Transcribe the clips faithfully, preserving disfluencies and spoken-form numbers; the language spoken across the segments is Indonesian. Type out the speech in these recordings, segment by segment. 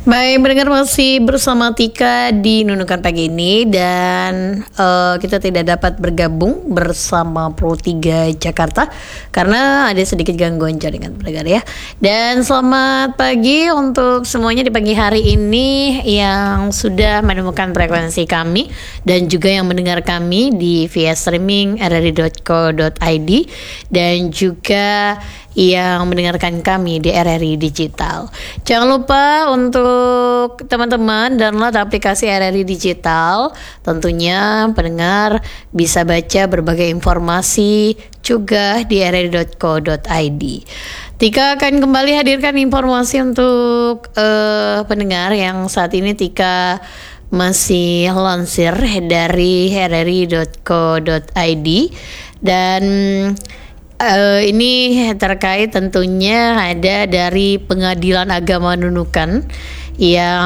Baik, mendengar masih bersama Tika di Nunukan Pagi ini dan uh, kita tidak dapat bergabung bersama Pro tiga Jakarta karena ada sedikit gangguan jaringan pendengar ya. Dan selamat pagi untuk semuanya di pagi hari ini yang sudah menemukan frekuensi kami dan juga yang mendengar kami di via streaming r r i dot co dot i d dan juga yang mendengarkan kami di R R I Digital. Jangan lupa untuk teman-teman download aplikasi R R I Digital. Tentunya pendengar bisa baca berbagai informasi juga di r r i dot co dot i d. Tika akan kembali hadirkan informasi untuk uh, pendengar yang saat ini Tika masih lansir dari r r i dot co dot i d dan Uh, ini terkait tentunya ada dari Pengadilan Agama Nunukan yang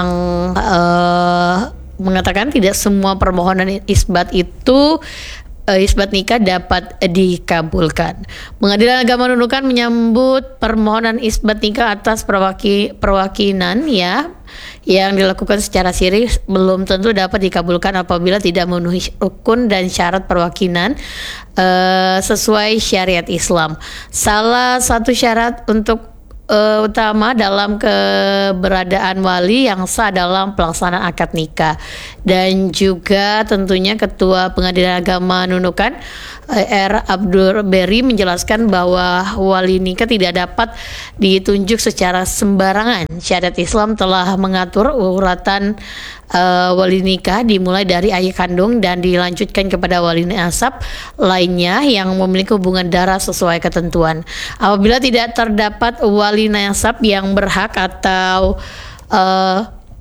uh, mengatakan tidak semua permohonan isbat itu uh, isbat nikah dapat dikabulkan. Pengadilan Agama Nunukan menyambut permohonan isbat nikah atas perwaki, perwakilan ya yang dilakukan secara siri belum tentu dapat dikabulkan apabila tidak memenuhi rukun dan syarat perwakilan uh, sesuai syariat Islam. Salah satu syarat untuk Uh, utama dalam keberadaan wali yang sah dalam pelaksanaan akad nikah. Dan juga tentunya Ketua Pengadilan Agama Nunukan uh, R. Abdul Beri menjelaskan bahwa wali nikah tidak dapat ditunjuk secara sembarangan. Syariat Islam telah mengatur uratan uh, wali nikah dimulai dari ayah kandung dan dilanjutkan kepada wali nasab lainnya yang memiliki hubungan darah sesuai ketentuan. Apabila tidak terdapat wali nasab yang berhak atau uh,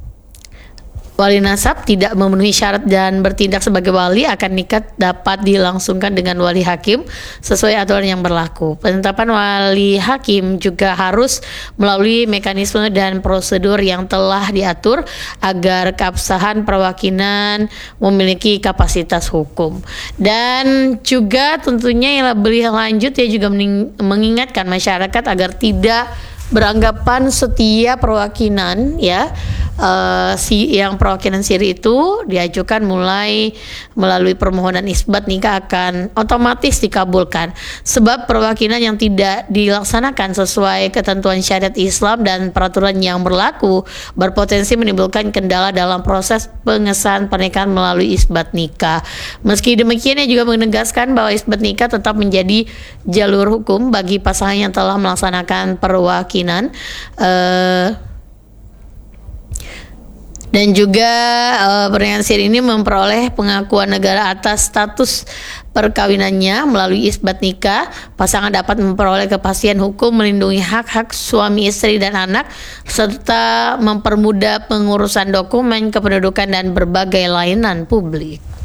wali nasab tidak memenuhi syarat dan bertindak sebagai wali, akan nikah dapat dilangsungkan dengan wali hakim sesuai aturan yang berlaku. Penetapan wali hakim juga harus melalui mekanisme dan prosedur yang telah diatur agar keabsahan perwakilan memiliki kapasitas hukum. Dan juga tentunya yang lebih lanjut ya juga mengingatkan masyarakat agar tidak beranggapan setiap perwakilan ya uh, si yang perwakilan siri itu diajukan mulai melalui permohonan isbat nikah akan otomatis dikabulkan, sebab perwakilan yang tidak dilaksanakan sesuai ketentuan syariat Islam dan peraturan yang berlaku berpotensi menimbulkan kendala dalam proses pengesahan pernikahan melalui isbat nikah. Meski demikian ia juga menegaskan bahwa isbat nikah tetap menjadi jalur hukum bagi pasangan yang telah melaksanakan perwakilan Uh, dan juga uh, pernikahan siri ini memperoleh pengakuan negara atas status perkawinannya melalui isbat nikah. Pasangan dapat memperoleh kepastian hukum, melindungi hak-hak suami istri dan anak, serta mempermudah pengurusan dokumen kependudukan dan berbagai layanan publik.